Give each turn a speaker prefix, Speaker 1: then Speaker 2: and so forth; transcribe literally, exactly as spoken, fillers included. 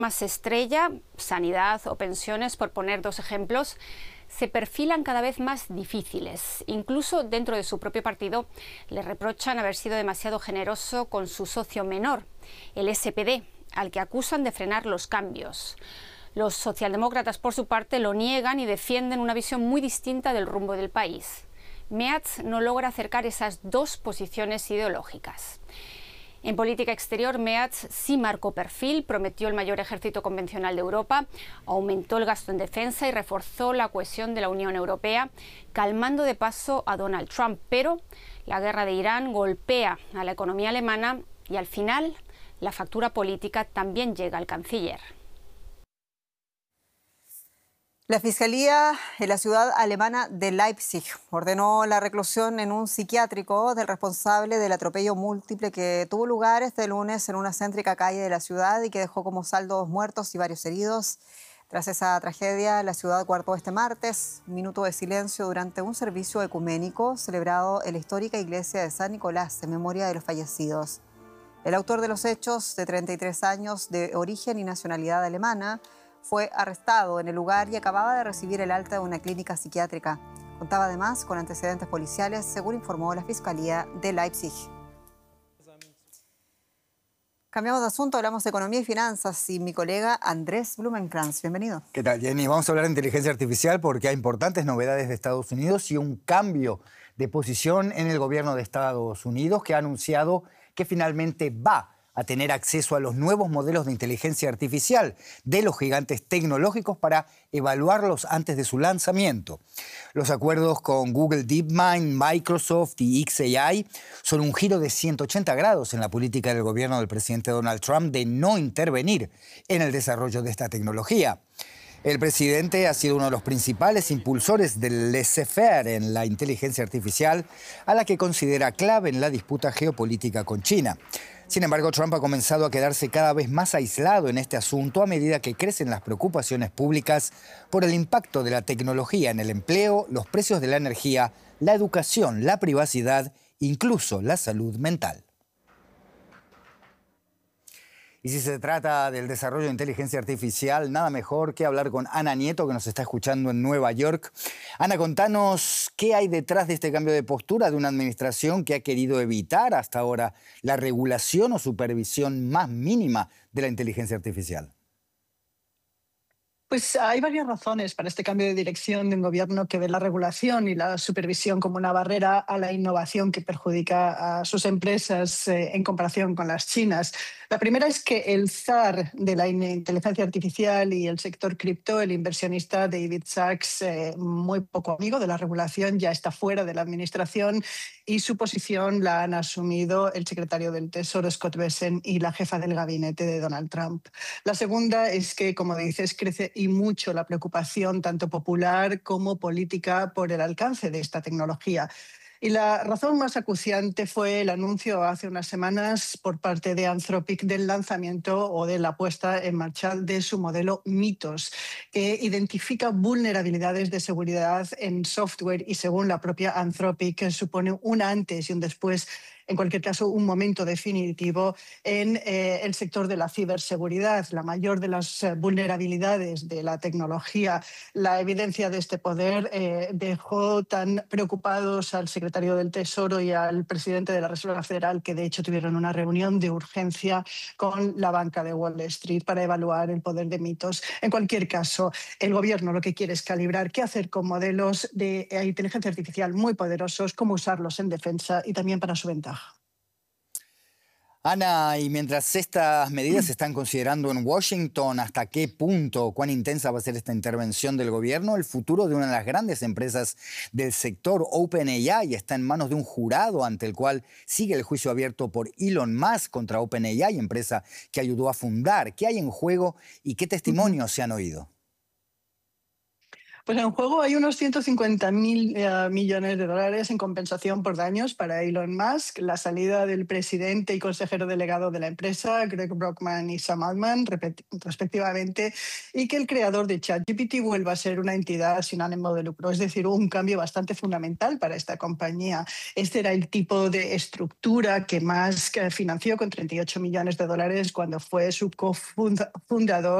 Speaker 1: Más estrella, sanidad o pensiones, por poner dos ejemplos, se perfilan cada vez más difíciles. Incluso dentro de su propio partido le reprochan haber sido demasiado generoso con su socio menor, el S P D, al que acusan de frenar los cambios. Los socialdemócratas, por su parte, lo niegan y defienden una visión muy distinta del rumbo del país. Meath no logra acercar esas dos posiciones ideológicas. En política exterior, Meath sí marcó perfil, prometió el mayor ejército convencional de Europa, aumentó el gasto en defensa y reforzó la cohesión de la Unión Europea, calmando de paso a Donald Trump. Pero la guerra de Irán golpea a la economía alemana y al final la factura política también llega al canciller.
Speaker 2: La Fiscalía en la ciudad alemana de Leipzig ordenó la reclusión en un psiquiátrico del responsable del atropello múltiple que tuvo lugar este lunes en una céntrica calle de la ciudad y que dejó como saldo dos muertos y varios heridos. Tras esa tragedia, la ciudad guardó este martes un minuto de silencio durante un servicio ecuménico celebrado en la histórica iglesia de San Nicolás en memoria de los fallecidos. El autor de los hechos, de treinta y tres años, de origen y nacionalidad alemana, fue arrestado en el lugar y acababa de recibir el alta de una clínica psiquiátrica. Contaba además con antecedentes policiales, según informó la Fiscalía de Leipzig. Cambiamos de asunto, hablamos de economía y finanzas y mi colega Andrés Blumenkrantz. Bienvenido.
Speaker 3: ¿Qué tal, Jenny? Vamos a hablar de inteligencia artificial porque hay importantes novedades de Estados Unidos y un cambio de posición en el gobierno de Estados Unidos que ha anunciado que finalmente va a tener acceso a los nuevos modelos de inteligencia artificial de los gigantes tecnológicos para evaluarlos antes de su lanzamiento. Los acuerdos con Google DeepMind, Microsoft y X A I son un giro de ciento ochenta grados en la política del gobierno del presidente Donald Trump de no intervenir en el desarrollo de esta tecnología. El presidente ha sido uno de los principales impulsores del laissez-faire en la inteligencia artificial, a la que considera clave en la disputa geopolítica con China. Sin embargo, Trump ha comenzado a quedarse cada vez más aislado en este asunto a medida que crecen las preocupaciones públicas por el impacto de la tecnología en el empleo, los precios de la energía, la educación, la privacidad, incluso la salud mental. Y si se trata del desarrollo de inteligencia artificial, nada mejor que hablar con Ana Nieto, que nos está escuchando en Nueva York. Ana, contanos qué hay detrás de este cambio de postura de una administración que ha querido evitar hasta ahora la regulación o supervisión más mínima de la inteligencia artificial.
Speaker 4: Pues hay varias razones para este cambio de dirección de un gobierno que ve la regulación y la supervisión como una barrera a la innovación que perjudica a sus empresas eh, en comparación con las chinas. La primera es que el zar de la inteligencia artificial y el sector cripto, el inversionista David Sachs, eh, muy poco amigo de la regulación, ya está fuera de la administración y su posición la han asumido el secretario del Tesoro Scott Bessent y la jefa del gabinete de Donald Trump. La segunda es que, como dices, crece y mucho la preocupación tanto popular como política por el alcance de esta tecnología. Y la razón más acuciante fue el anuncio hace unas semanas por parte de Anthropic del lanzamiento o de la puesta en marcha de su modelo Mythos, que identifica vulnerabilidades de seguridad en software y, según la propia Anthropic, supone un antes y un después, en cualquier caso, un momento definitivo en eh, el sector de la ciberseguridad. La mayor de las eh, vulnerabilidades de la tecnología, la evidencia de este poder eh, dejó tan preocupados al secretario del Tesoro y al presidente de la Reserva Federal que, de hecho, tuvieron una reunión de urgencia con la banca de Wall Street para evaluar el poder de Mythos. En cualquier caso, el gobierno lo que quiere es calibrar qué hacer con modelos de eh, inteligencia artificial muy poderosos, cómo usarlos en defensa y también para su ventaja.
Speaker 3: Ana, y mientras estas medidas se están considerando en Washington, ¿hasta qué punto, cuán intensa va a ser esta intervención del gobierno? El futuro de una de las grandes empresas del sector, OpenAI, está en manos de un jurado ante el cual sigue el juicio abierto por Elon Musk contra OpenAI, empresa que ayudó a fundar. ¿Qué hay en juego y qué testimonios se han oído?
Speaker 4: Pues en juego hay unos ciento cincuenta mil eh, millones de dólares en compensación por daños para Elon Musk, la salida del presidente y consejero delegado de la empresa, Greg Brockman y Sam Altman, respectivamente, y que el creador de ChatGPT vuelva a ser una entidad sin ánimo de lucro. Es decir, un cambio bastante fundamental para esta compañía. Este era el tipo de estructura que Musk financió con treinta y ocho millones de dólares cuando fue su cofundador